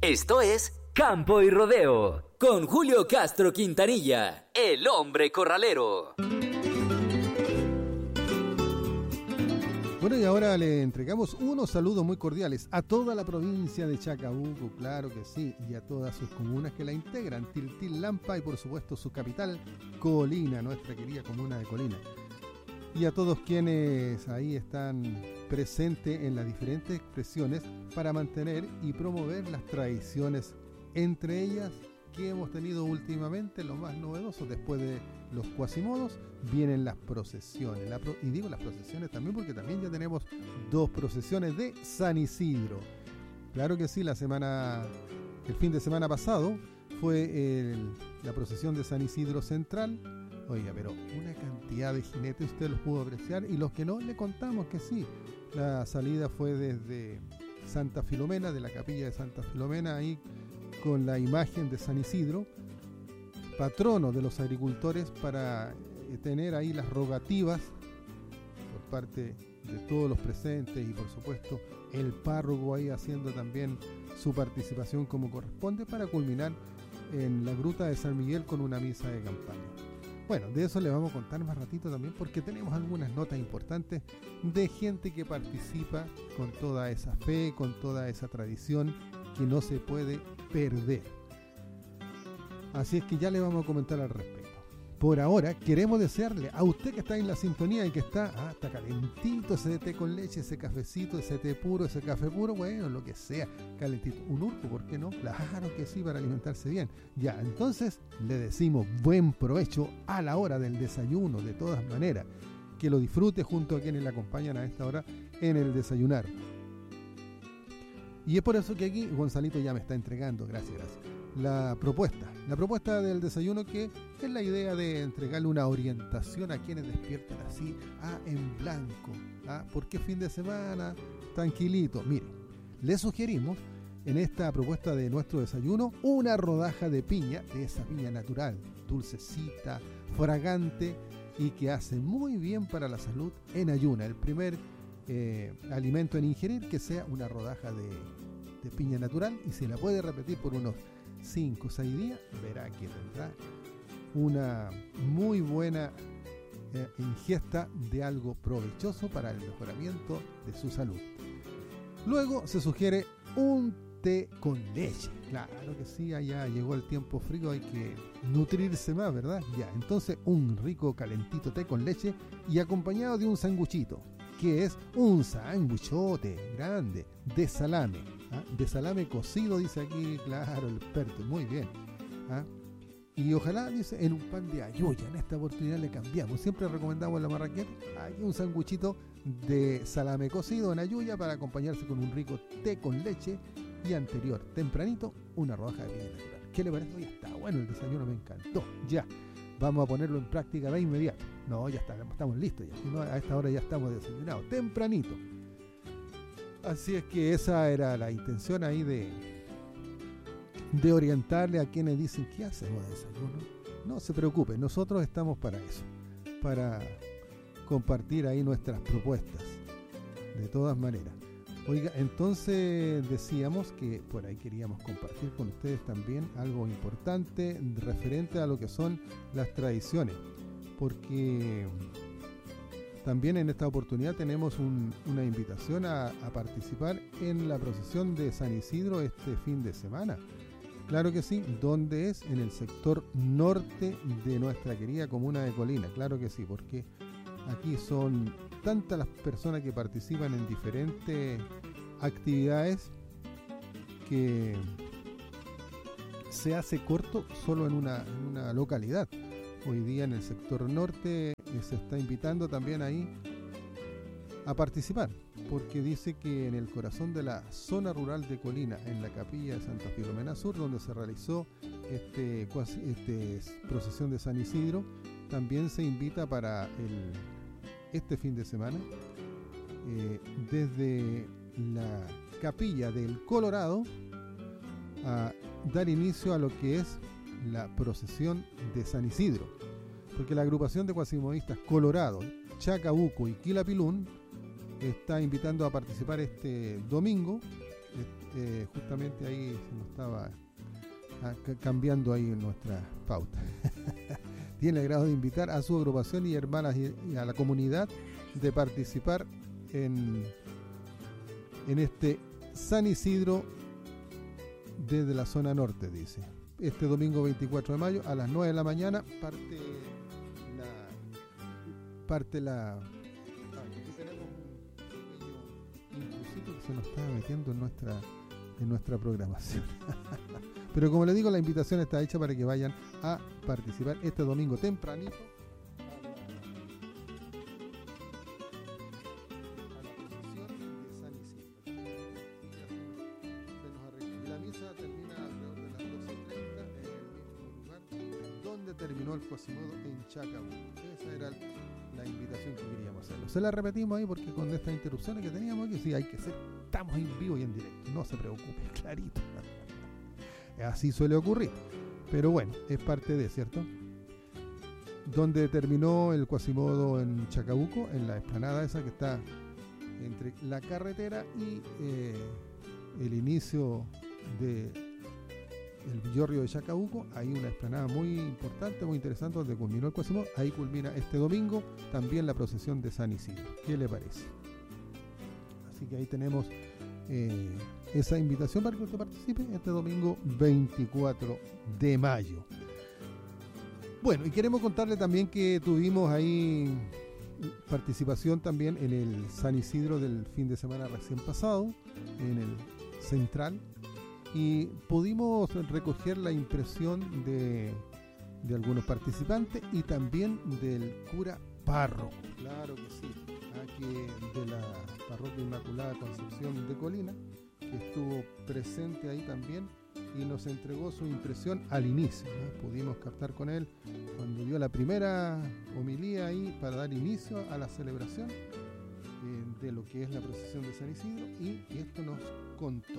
Esto es Campo y Rodeo, con Julio Castro Quintanilla, el hombre corralero. Bueno, y ahora le entregamos unos saludos muy cordiales a toda la provincia de Chacabuco, claro que sí, y a todas sus comunas que la integran, Tiltil, Lampa y por supuesto su capital, Colina, nuestra querida comuna de Colina. Y a todos quienes ahí están presentes en las diferentes expresiones para mantener y promover las tradiciones, entre ellas que hemos tenido últimamente, lo más novedoso después de los cuasimodos, vienen las procesiones. Y digo las procesiones también porque también ya tenemos 2 procesiones de San Isidro. Claro que sí, el fin de semana pasado fue la procesión de San Isidro Central. Oiga, pero una cantidad de jinetes, usted los pudo apreciar, y los que no, le contamos que sí. La salida fue desde Santa Filomena, de la capilla de Santa Filomena, ahí con la imagen de San Isidro, patrono de los agricultores, para tener ahí las rogativas por parte de todos los presentes y por supuesto el párroco ahí haciendo también su participación como corresponde, para culminar en la gruta de San Miguel con una misa de campaña. Bueno, de eso le vamos a contar más ratito también, porque tenemos algunas notas importantes de gente que participa con toda esa fe, con toda esa tradición que no se puede perder. Así es que ya le vamos a comentar al respecto. Por ahora queremos desearle a usted que está en la sintonía y que está calentito ese té con leche, ese cafecito, ese té puro, ese café puro, bueno, lo que sea, calentito, un urco, ¿por qué no? Claro que sí, para alimentarse bien. Ya, entonces le decimos buen provecho a la hora del desayuno, de todas maneras, que lo disfrute junto a quienes le acompañan a esta hora en el desayunar. Y es por eso que aquí Gonzalito ya me está entregando, gracias, la propuesta del desayuno, que es la idea de entregarle una orientación a quienes despiertan así, en blanco, porque fin de semana, tranquilito. Mire, le sugerimos en esta propuesta de nuestro desayuno una rodaja de piña, de esa piña natural, dulcecita, fragante y que hace muy bien para la salud en ayuna. El primer alimento en ingerir, que sea una rodaja de piña natural, y si la puede repetir por unos 5 o 6 días, verá que tendrá una muy buena ingesta de algo provechoso para el mejoramiento de su salud. Luego se sugiere un té con leche. Claro que sí, allá llegó el tiempo frío, hay que nutrirse más, ¿verdad? Ya, entonces un rico calentito té con leche y acompañado de un sanguchito, que es un sándwichote grande de salame. De salame cocido, dice aquí, claro, el experto, muy bien. Y ojalá, dice, en un pan de ayuya. En esta oportunidad le cambiamos. Siempre recomendamos en la Marraqueta aquí un sanguchito de salame cocido en ayuya para acompañarse con un rico té con leche, y anterior, tempranito, una rodaja de piña natural. ¿Qué le parece? Hoy está bueno el desayuno, me encantó. Ya, vamos a ponerlo en práctica de inmediato. No, ya estamos listos ya. No, a esta hora ya estamos desayunados, tempranito. Así es que esa era la intención ahí de orientarle a quienes dicen, ¿qué hacemos de desayuno? No se preocupe, nosotros estamos para eso, para compartir ahí nuestras propuestas, de todas maneras. Oiga, entonces decíamos que por ahí queríamos compartir con ustedes también algo importante referente a lo que son las tradiciones, porque también en esta oportunidad tenemos una invitación a participar en la procesión de San Isidro este fin de semana. Claro que sí, ¿dónde es? En el sector norte de nuestra querida comuna de Colina. Claro que sí, porque aquí son tantas las personas que participan en diferentes actividades que se hace corto solo en una localidad. Hoy día en el sector norte se está invitando también ahí a participar, porque dice que en el corazón de la zona rural de Colina, en la capilla de Santa Filomena Sur, donde se realizó este procesión de San Isidro, también se invita para este fin de semana desde la capilla del Colorado a dar inicio a lo que es la procesión de San Isidro, porque la agrupación de cuasimodistas Colorado, Chacabuco y Quilapilún está invitando a participar este domingo justamente ahí se nos estaba cambiando ahí nuestra pauta. Tiene el agrado de invitar a su agrupación y hermanas y a la comunidad de participar en este San Isidro desde la zona norte, dice. Este domingo 24 de mayo a las 9 de la mañana parte la aquí tenemos un pequeño impulsito que se nos está metiendo en nuestra programación. Pero como les digo, la invitación está hecha para que vayan a participar este domingo tempranito a la procesión de San Isidro. La misa termina alrededor de las 12:30 en el mismo lugar donde terminó el Quasimodo en Chacabuco. Esa era la invitación que queríamos hacerlo. Se la repetimos ahí porque con estas interrupciones que teníamos aquí, sí, hay que ser, estamos en vivo y en directo, no se preocupe, clarito. Así suele ocurrir, pero bueno, es parte de, ¿cierto? Donde terminó el Quasimodo en Chacabuco, en la explanada esa que está entre la carretera y el inicio del Villorrio de Chacabuco. Hay una explanada muy importante, muy interesante, donde culminó el Quasimodo. Ahí culmina este domingo también la procesión de San Isidro. ¿Qué le parece? Así que ahí tenemos esa invitación para que usted participe este domingo 24 de mayo. Bueno, y queremos contarle también que tuvimos ahí participación también en el San Isidro del fin de semana recién pasado, en el Central, y pudimos recoger la impresión de algunos participantes y también del cura párroco. Claro que sí, aquí de la Parroquia Inmaculada Concepción de Colina, que estuvo presente ahí también y nos entregó su impresión al inicio, ¿no? Pudimos captar con él cuando dio la primera homilía ahí para dar inicio a la celebración de lo que es la procesión de San Isidro, y esto nos contó.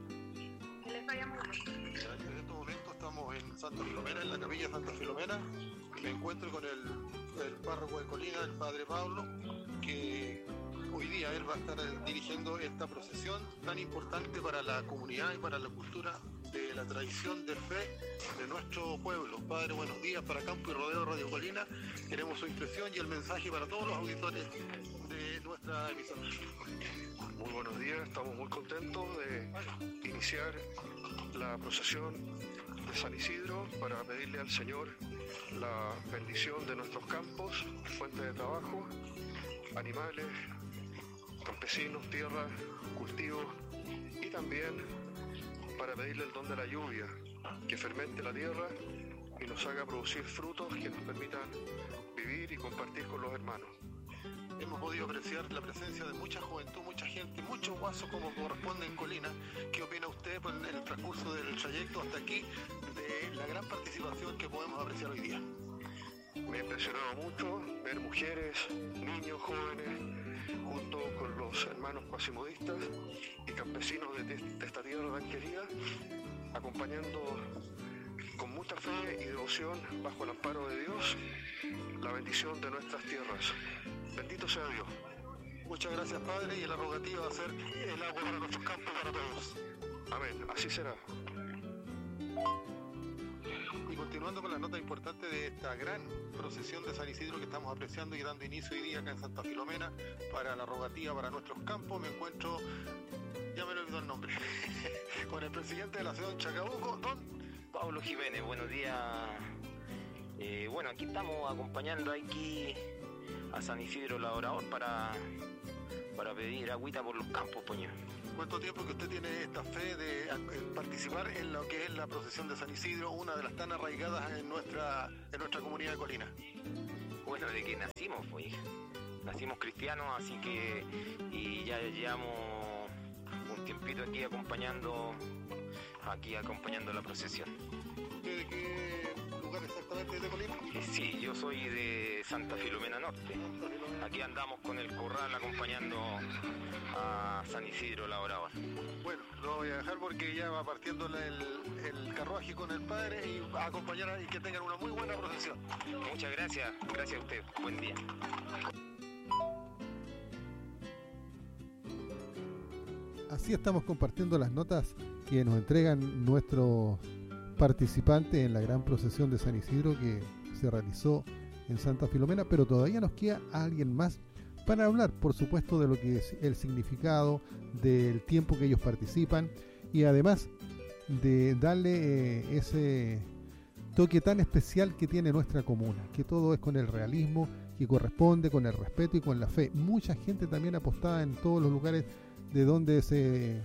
En este momento estamos en Santa Filomena, en la capilla Santa Filomena. Me encuentro con el párroco de Colina, el padre Pablo, que hoy día él va a estar dirigiendo esta procesión tan importante para la comunidad y para la cultura de la tradición de fe de nuestro pueblo. Padre, buenos días para Campo y Rodeo Radio Colina. Queremos su impresión y el mensaje para todos los auditores de nuestra emisora. Muy buenos días, estamos muy contentos de iniciar la procesión de San Isidro para pedirle al Señor la bendición de nuestros campos, fuente de trabajo, animales, campesinos, tierra, cultivos, y también para pedirle el don de la lluvia, que fermente la tierra y nos haga producir frutos que nos permitan vivir y compartir con los hermanos. Hemos podido apreciar la presencia de mucha juventud, mucha gente, muchos guasos como corresponde en Colina. ¿Qué opina usted en el transcurso del trayecto hasta aquí de la gran participación que podemos apreciar hoy día? Me ha impresionado mucho ver mujeres, niños, jóvenes, junto con los hermanos quasimodistas y campesinos de esta tierra tan querida, acompañando con mucha fe y devoción, bajo el amparo de Dios, la bendición de nuestras tierras. Bendito sea Dios. Muchas gracias, Padre, y la rogativa va a ser el agua para nuestros campos, para todos. Amén, así será. Y continuando con la nota importante de esta gran procesión de San Isidro que estamos apreciando y dando inicio hoy día acá en Santa Filomena para la rogativa para nuestros campos, me encuentro, ya me lo olvidó el nombre, con el presidente de la ciudad de Chacabuco, don Pablo Jiménez. Buenos días. Bueno, aquí estamos acompañando aquí a San Isidro Labrador para pedir agüita por los campos, poño. ¿Cuánto tiempo que usted tiene esta fe de participar en lo que es la procesión de San Isidro, una de las tan arraigadas en nuestra comunidad de Colina? Bueno, de que nacimos, pues. Nacimos cristianos, así que y ya llevamos un tiempito aquí acompañando la procesión. ¿De qué lugar exactamente de Colina? Sí, yo soy de Santa Filomena Norte. Aquí andamos con el corral acompañando a San Isidro Labrador. Bueno, lo voy a dejar porque ya va partiendo el carruaje con el padre y va a acompañar y que tengan una muy buena procesión. Muchas gracias, gracias a usted. Buen día. Así estamos compartiendo las notas que nos entregan nuestros participantes en la gran procesión de San Isidro que se realizó en Santa Filomena, pero todavía nos queda alguien más para hablar, por supuesto, de lo que es el significado, del tiempo que ellos participan y además de darle ese toque tan especial que tiene nuestra comuna, que todo es con el realismo, que corresponde con el respeto y con la fe. Mucha gente también apostada en todos los lugares de donde se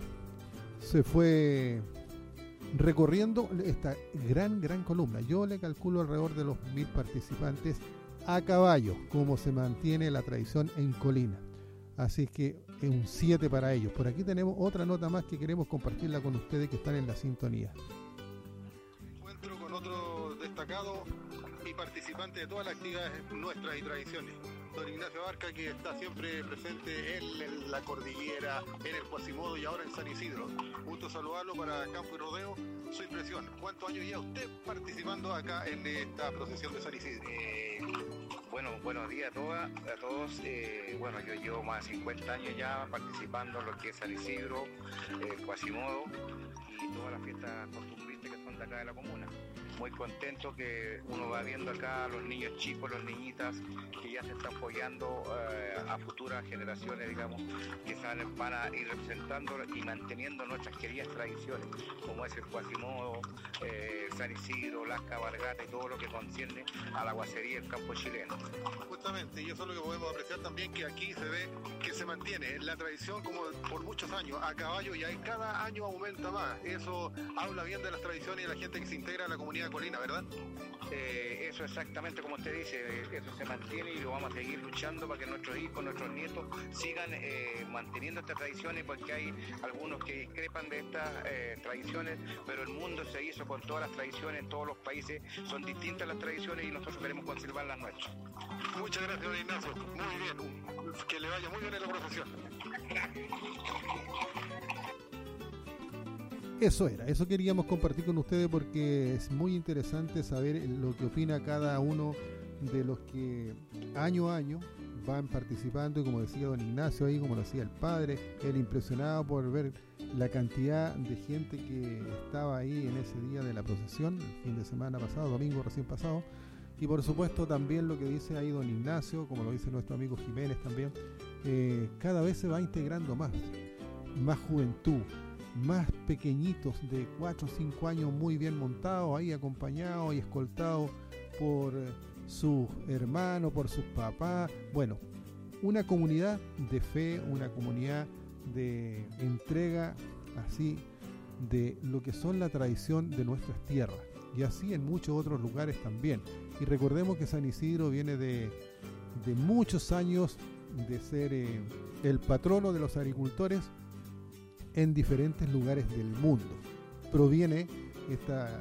fue recorriendo esta gran columna. Yo le calculo alrededor de los 1000 participantes a caballo, como se mantiene la tradición en Colina. Así que es un 7 para ellos. Por aquí tenemos otra nota más que queremos compartirla con ustedes que están en la sintonía. Encuentro con otro destacado y participante de todas las actividades nuestras y tradiciones. Don Ignacio Barca, que está siempre presente en la cordillera, en el Quasimodo y ahora en San Isidro. Gusto saludarlo para Campo y Rodeo. Su impresión, ¿cuántos años ya usted participando acá en esta procesión de San Isidro? Bueno, buenos días a todos. Bueno, yo llevo más de 50 años ya participando en lo que es San Isidro, Quasimodo y todas las fiestas costumbristas que son de acá de la comuna. Muy contento que uno va viendo acá a los niños chicos, los niñitas que ya se están apoyando a futuras generaciones, digamos, que van a ir representando y manteniendo nuestras queridas tradiciones, como es el Quasimodo, San Isidro, las cabalgatas y todo lo que concierne a la guacería del campo chileno. Justamente, y eso es lo que podemos apreciar también, que aquí se ve que se mantiene la tradición como por muchos años, a caballo, y ahí cada año aumenta más. Eso habla bien de las tradiciones y de la gente que se integra en la comunidad Colina, ¿verdad? Eso exactamente como usted dice, eso se mantiene y lo vamos a seguir luchando para que nuestros hijos, nuestros nietos sigan manteniendo estas tradiciones, porque hay algunos que discrepan de estas tradiciones, pero el mundo se hizo con todas las tradiciones, en todos los países son distintas las tradiciones y nosotros queremos conservar las nuestras. Muchas gracias, don Ignacio. Muy bien, que le vaya muy bien en la profesión. Eso queríamos compartir con ustedes porque es muy interesante saber lo que opina cada uno de los que año a año van participando, y como decía don Ignacio ahí, como lo decía el padre, él impresionado por ver la cantidad de gente que estaba ahí en ese día de la procesión, el fin de semana pasado, domingo recién pasado, y por supuesto también lo que dice ahí don Ignacio, como lo dice nuestro amigo Jiménez también, cada vez se va integrando más juventud, más pequeñitos de 4 o 5 años muy bien montados, ahí acompañados y escoltados por sus hermanos, por sus papás. Bueno, una comunidad de fe, una comunidad de entrega así de lo que son la tradición de nuestras tierras, y así en muchos otros lugares también. Y recordemos que San Isidro viene de muchos años de ser el patrono de los agricultores en diferentes lugares del mundo. Proviene esta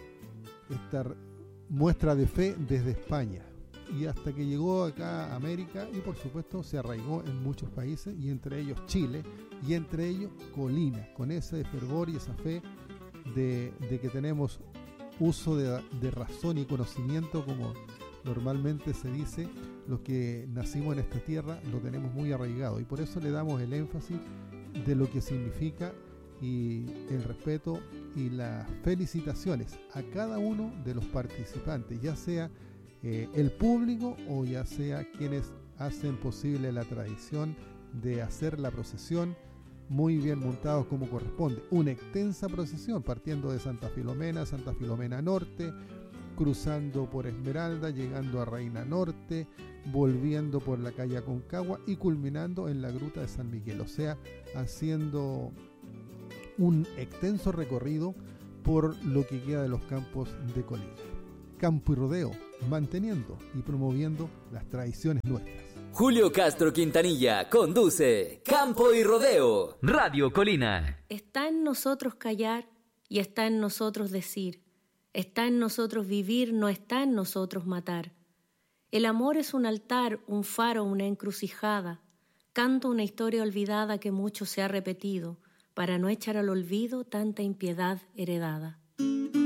muestra de fe desde España y hasta que llegó acá a América, y por supuesto se arraigó en muchos países, y entre ellos Chile, y entre ellos Colina, con ese fervor y esa fe de que tenemos uso de razón y conocimiento, como normalmente se dice. Los que nacimos en esta tierra lo tenemos muy arraigado, y por eso le damos el énfasis de lo que significa, y el respeto y las felicitaciones a cada uno de los participantes, ya sea el público o ya sea quienes hacen posible la tradición de hacer la procesión muy bien montados como corresponde. Una extensa procesión partiendo de Santa Filomena Norte, cruzando por Esmeralda, llegando a Reina Norte, volviendo por la calle Aconcagua y culminando en la gruta de San Miguel, o sea, haciendo un extenso recorrido por lo que queda de los campos de Colina. Campo y Rodeo, manteniendo y promoviendo las tradiciones nuestras. Julio Castro Quintanilla conduce Campo y Rodeo, Radio Colina. Está en nosotros callar y está en nosotros decir. Está en nosotros vivir, no está en nosotros matar. El amor es un altar, un faro, una encrucijada. Canto una historia olvidada que mucho se ha repetido, para no echar al olvido tanta impiedad heredada.